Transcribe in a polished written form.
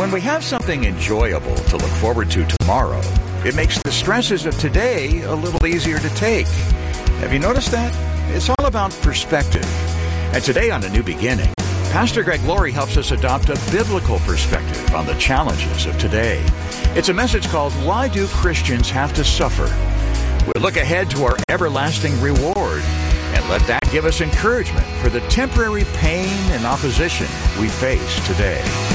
When we have something enjoyable to look forward to tomorrow, it makes the stresses of today a little easier to take. Have you noticed that? It's all about perspective. And today on A New Beginning, Pastor Greg Laurie helps us adopt a biblical perspective on the challenges of today. It's a message called, Why Do Christians Have to Suffer? We'll look ahead to our everlasting reward and let that give us encouragement for the temporary pain and opposition we face today.